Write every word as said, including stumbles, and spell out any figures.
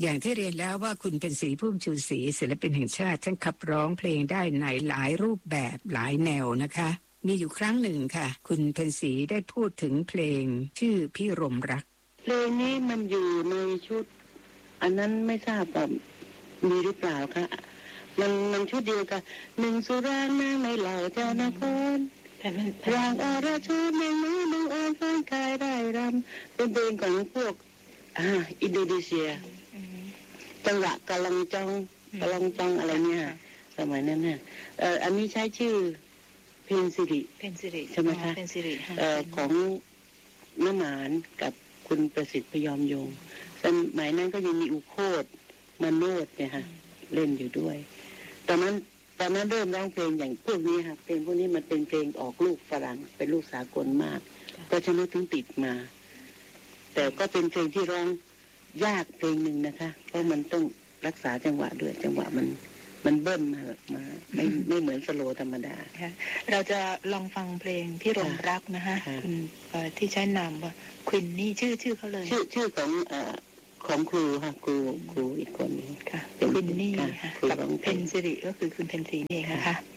อย่างที่เรียนแล้วว่าคุณเป็นศรีพุ่มชูศรีศิลปินแห่งชาติท่านขับร้องเพลงได้ในหลายรูปแบบหลายแนวนะคะมีอยู่ครั้งหนึ่งค่ะคุณเพ็ญศรีได้พูดถึงเพลงชื่อพี่รมรักเพลงนี้มันอยู่ในชุดอันนั้นไม่ทราบว่ามีหรือเปล่าคะมันมันชุดเดียวกันหนึ่งสุรางนางในเหล่าเจ้านครรางอาราชนในมือน้องอ่อนฟังกายได้รำเป็นเพลงของพวกอ่าอินโดนีเซียจังหวะกะลังจองกะลังจองอะไรเนี่ยสมัยนั้นน่ะเอ่ออันนี้ใช้ชื่อเพลงสิริเพลงสิริใช่ไหมคะเพลงสิริเอ่อของน้าหมานกับคุณประสิทธิ์พยอมยงสมัยนั้นก็ยังมีอุโคตมโนดเนี่ยค่ะเล่นอยู่ด้วยตอนนั้นตอนนั้นเริ่มร้องเพลงอย่างพวกนี้ค่ะเพลงพวกนี้มันเป็นเพลงออกลูกฝรั่งเป็นลูกสากลมากเพราะฉะนั้นถึงติดมาแต่ก็เป็นเพลงที่ร้องยากเพลงหนึ่งนะคะเพราะมันต้องรักษาจังหวะด้วยจังหวะมันมันเบิ้ลมามาไม่ไม่เหมือนสโลธรรมดาเราจะลองฟังเพลงพี่รมรักนะคะคุณที่ใช้นามว่าควินนี่ชื่อชื่อเขาเลยชื่อชื่อของเอ่อของครูค่ะครูครูอีกคนนึงค่ะควินนี่ค่ะกับเพนสิริก็คือคุณเพนศรีนี่เองนะคะ